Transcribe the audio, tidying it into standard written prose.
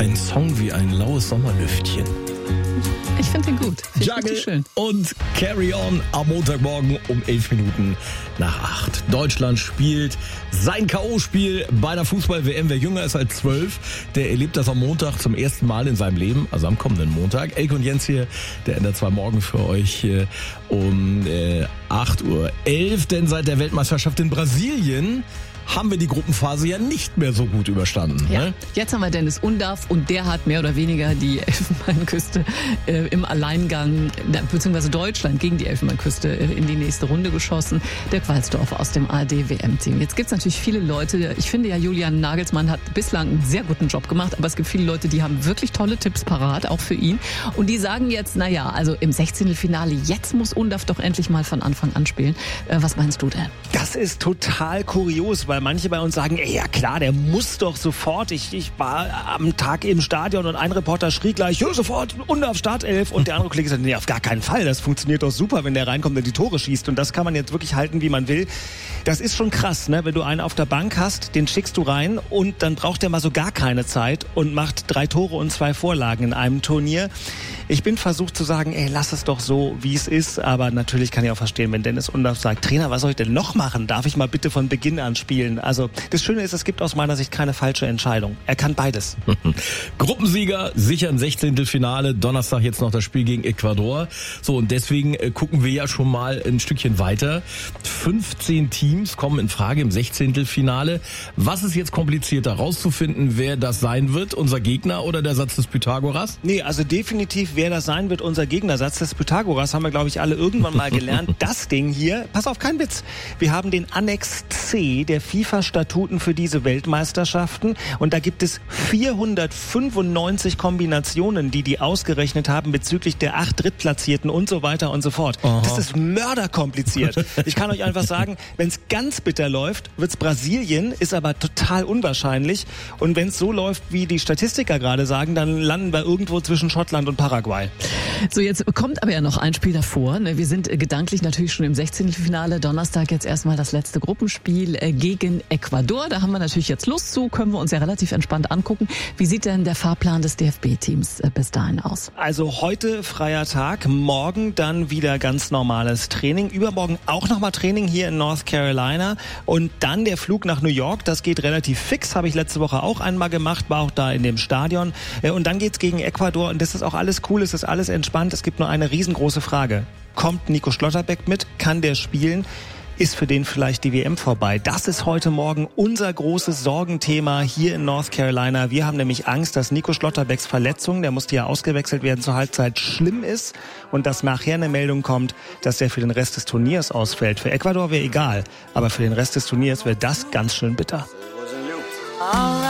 Ein Song wie ein laues Sommerlüftchen. Ich finde den gut. Find Jungle schön. Und Carry On am Montagmorgen um 11:11. Deutschland spielt sein K.O.-Spiel bei der Fußball-WM. Wer jünger ist als 12, der erlebt das am Montag zum ersten Mal in seinem Leben, also am kommenden Montag. Elke und Jens hier, der NDR 2 Morgen für euch um 8:11 Uhr. Denn seit der Weltmeisterschaft in Brasilien haben wir die Gruppenphase ja nicht mehr so gut überstanden. Ja. Ne? Jetzt haben wir Dennis Undaff und der hat mehr oder weniger die Elfenbeinküste im Alleingang, beziehungsweise Deutschland gegen die Elfenbeinküste in die nächste Runde geschossen. Dirk Walsdorf aus dem ARD-WM-Team. Jetzt gibt es natürlich viele Leute, ich finde ja, Julian Nagelsmann hat bislang einen sehr guten Job gemacht, aber es gibt viele Leute, die haben wirklich tolle Tipps parat, auch für ihn. Und die sagen jetzt, naja, also im 16. Finale, jetzt muss Undaff doch endlich mal von Anfang an spielen. Was meinst du denn? Das ist total kurios, weil manche bei uns sagen, ey, ja klar, der muss doch sofort. Ich war am Tag im Stadion und ein Reporter schrie gleich, ja, sofort, Undaff Startelf. Und der andere Kollege sagt, nee, auf gar keinen Fall. Das funktioniert doch super, wenn der reinkommt und die Tore schießt. Und das kann man jetzt wirklich halten, wie man will. Das ist schon krass, ne? Wenn du einen auf der Bank hast, den schickst du rein und dann braucht der mal so gar keine Zeit und macht 3 Tore und 2 Vorlagen in einem Turnier. Ich bin versucht zu sagen, ey, lass es doch so, wie es ist. Aber natürlich kann ich auch verstehen, wenn Dennis Undaff sagt, Trainer, was soll ich denn noch machen? Darf ich mal bitte von Beginn an spielen? Also das Schöne ist, es gibt aus meiner Sicht keine falsche Entscheidung. Er kann beides. Gruppensieger sichern 16. Finale. Donnerstag jetzt noch das Spiel gegen Ecuador. So, und deswegen gucken wir ja schon mal ein Stückchen weiter. 15 Teams kommen in Frage im 16. Finale. Was ist jetzt komplizierter, rauszufinden, wer das sein wird? Unser Gegner oder der Satz des Pythagoras? Nee, also definitiv, wer das sein wird, unser Gegner. Satz des Pythagoras haben wir, glaube ich, alle irgendwann mal gelernt. Das Ding hier, pass auf, kein Witz. Wir haben den Annex C der FIFA-Statuten für diese Weltmeisterschaften und da gibt es 495 Kombinationen, die ausgerechnet haben bezüglich der 8 Drittplatzierten und so weiter und so fort. Aha. Das ist mörderkompliziert. Ich kann euch einfach sagen, wenn es ganz bitter läuft, wird's Brasilien, ist aber total unwahrscheinlich. Und wenn es so läuft, wie die Statistiker gerade sagen, dann landen wir irgendwo zwischen Schottland und Paraguay. So, jetzt kommt aber ja noch ein Spiel davor. Wir sind gedanklich natürlich schon im 16. Finale. Donnerstag jetzt erstmal das letzte Gruppenspiel gegen Ecuador. Da haben wir natürlich jetzt Lust zu, können wir uns ja relativ entspannt angucken. Wie sieht denn der Fahrplan des DFB-Teams bis dahin aus? Also heute freier Tag, morgen dann wieder ganz normales Training. Übermorgen auch nochmal Training hier in North Carolina und dann der Flug nach New York. Das geht relativ fix, habe ich letzte Woche auch einmal gemacht, war auch da in dem Stadion. Und dann geht's gegen Ecuador und das ist auch alles cool, es ist alles entspannt. Es gibt nur eine riesengroße Frage. Kommt Nico Schlotterbeck mit? Kann der spielen? Ist für den vielleicht die WM vorbei? Das ist heute Morgen unser großes Sorgenthema hier in North Carolina. Wir haben nämlich Angst, dass Nico Schlotterbecks Verletzung, der musste ja ausgewechselt werden zur Halbzeit, schlimm ist und dass nachher eine Meldung kommt, dass er für den Rest des Turniers ausfällt. Für Ecuador wäre egal, aber für den Rest des Turniers wäre das ganz schön bitter.